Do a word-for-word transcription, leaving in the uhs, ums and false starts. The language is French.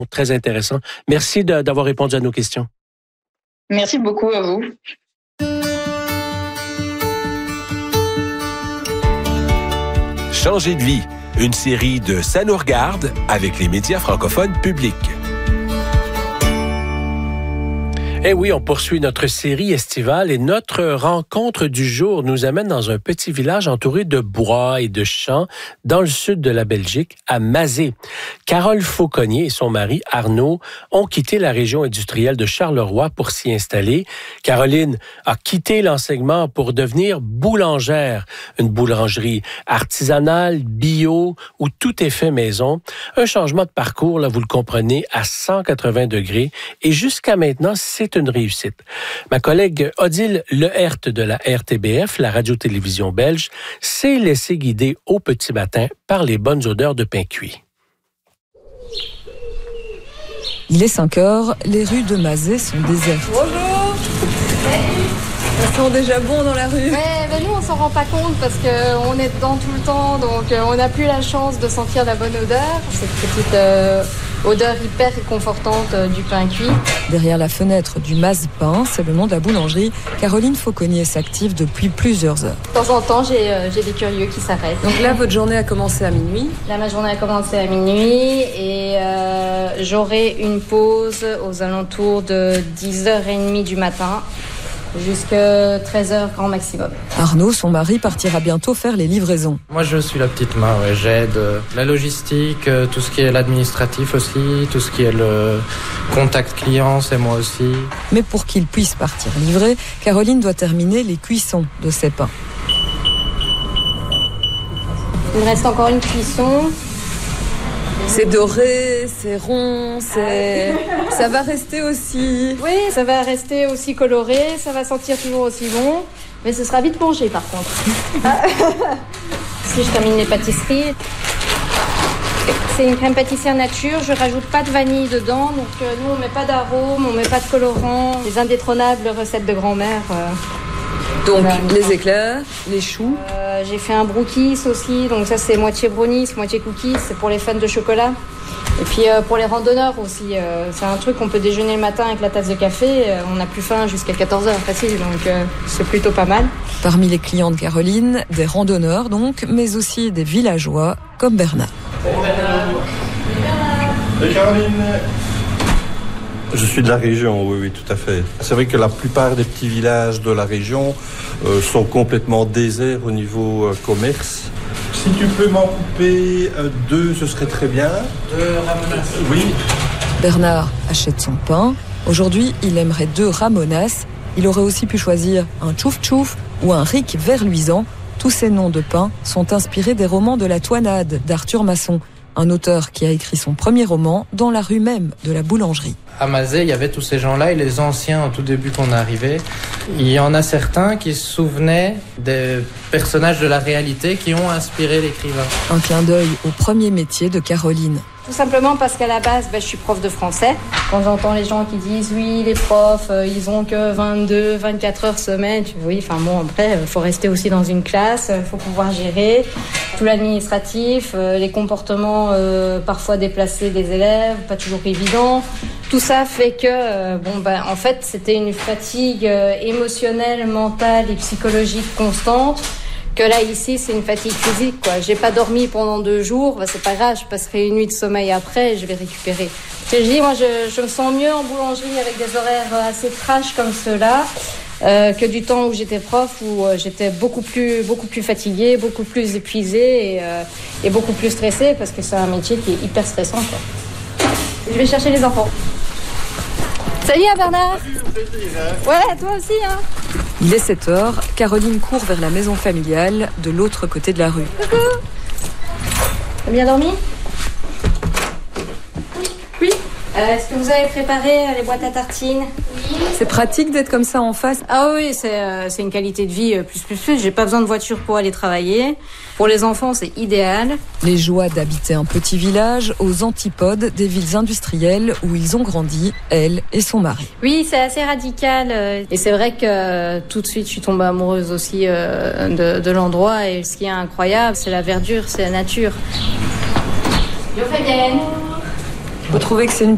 Très intéressant. Merci de, d'avoir répondu à nos questions. Merci beaucoup à vous. Changer de vie, une série de Ça nous regarde avec les médias francophones publics. Eh oui, on poursuit notre série estivale et notre rencontre du jour nous amène dans un petit village entouré de bois et de champs dans le sud de la Belgique, à Mazé. Carole Fauconnier et son mari Arnaud ont quitté la région industrielle de Charleroi pour s'y installer. Caroline a quitté l'enseignement pour devenir boulangère, une boulangerie artisanale, bio, où tout est fait maison. Un changement de parcours, là, vous le comprenez, à cent quatre-vingts degrés. Et jusqu'à maintenant, c'est une réussite. Ma collègue Odile Lehert de la R T B F, la radio-télévision belge, s'est laissée guider au petit matin par les bonnes odeurs de pain cuit. Il est cinq heures, les rues de Mazé sont désertes. Bonjour. Ça sent déjà bon dans la rue. Ouais, ben nous on s'en rend pas compte parce qu'on est dedans tout le temps, donc on n'a plus la chance de sentir la bonne odeur. Cette petite euh, odeur hyper réconfortante euh, du pain cuit. Derrière la fenêtre du Maz Pain, c'est le nom de la boulangerie, Caroline Fauconnier s'active depuis plusieurs heures. De temps en temps, j'ai, euh, j'ai des curieux qui s'arrêtent. Donc là, votre journée a commencé à minuit. Là, ma journée a commencé à minuit et euh, j'aurai une pause aux alentours de dix heures trente du matin. Jusqu'à treize heures grand maximum. Arnaud, son mari, partira bientôt faire les livraisons. Moi, je suis la petite main, ouais. J'aide euh, la logistique, euh, tout ce qui est l'administratif aussi, tout ce qui est le contact client, c'est moi aussi. Mais pour qu'il puisse partir livrer, Caroline doit terminer les cuissons de ses pains. Il me reste encore une cuisson. C'est doré, c'est rond, c'est... ça va rester aussi... Oui, ça va rester aussi coloré, ça va sentir toujours aussi bon, mais ce sera vite mangé par contre. Si je termine les pâtisseries, c'est une crème pâtissière nature, je rajoute pas de vanille dedans, donc euh, nous on met pas d'arôme, on met pas de colorant, les indétrônables recettes de grand-mère. Euh, donc voilà. Les éclairs, les choux. Euh, j'ai fait un brookies aussi, donc ça c'est moitié brownies, moitié cookies, c'est pour les fans de chocolat. Et puis euh, pour les randonneurs aussi, euh, c'est un truc qu'on peut déjeuner le matin avec la tasse de café, euh, on n'a plus faim jusqu'à quatorze heures facile, donc euh, c'est plutôt pas mal. Parmi les clients de Caroline, des randonneurs donc, mais aussi des villageois comme Bernard. Bonjour Bernard. Salut Caroline. Je suis de la région, oui, oui, tout à fait. C'est vrai que la plupart des petits villages de la région euh, sont complètement déserts au niveau euh, commerce. Si tu peux m'en couper euh, deux, ce serait très bien. Deux ramonas. Oui. Bernard achète son pain. Aujourd'hui, il aimerait deux ramonas. Il aurait aussi pu choisir un tchouf-tchouf ou un ric verluisant. Tous ces noms de pain sont inspirés des romans de la Toinade d'Arthur Masson, un auteur qui a écrit son premier roman dans la rue même de la boulangerie. À Mazé, il y avait tous ces gens-là et les anciens au tout début qu'on arrivait. Il y en a certains qui se souvenaient des personnages de la réalité qui ont inspiré l'écrivain. Un clin d'œil au premier métier de Caroline. Tout simplement parce qu'à la base, ben, je suis prof de français. Quand j'entends les gens qui disent « oui, les profs, euh, ils ont que vingt-deux, vingt-quatre heures semaine », oui, enfin bon, après, il faut rester aussi dans une classe, il faut pouvoir gérer tout l'administratif, euh, les comportements euh, parfois déplacés des élèves, pas toujours évidents. Tout ça fait que, euh, bon, ben, en fait, c'était une fatigue euh, émotionnelle, mentale et psychologique constante. Que là, ici, c'est une fatigue physique, quoi. J'ai pas dormi pendant deux jours, bah, c'est pas grave, je passerai une nuit de sommeil après et je vais récupérer. Je dis, moi, je, je me sens mieux en boulangerie avec des horaires assez trash comme ceux-là, euh, que du temps où j'étais prof, où euh, j'étais beaucoup plus, beaucoup plus fatiguée, beaucoup plus épuisée et, euh, et beaucoup plus stressée parce que c'est un métier qui est hyper stressant, quoi. Je vais chercher les enfants. Salut hein, Bernard. Ouais, toi aussi hein. Il est sept heures, Caroline court vers la maison familiale de l'autre côté de la rue. Coucou. T'as bien dormi? Oui. Euh, est-ce que vous avez préparé euh, les boîtes à tartines? Oui. C'est pratique d'être comme ça en face. Ah oui, c'est, euh, c'est une qualité de vie euh, plus plus plus. J'ai pas besoin de voiture pour aller travailler. Pour les enfants, c'est idéal. Les joies d'habiter un petit village aux antipodes des villes industrielles où ils ont grandi, elle et son mari. Oui, c'est assez radical. Euh, et c'est vrai que euh, tout de suite, je suis tombée amoureuse aussi euh, de, de l'endroit. Et ce qui est incroyable, c'est la verdure, c'est la nature. Yo Fabienne. Vous trouvez que c'est une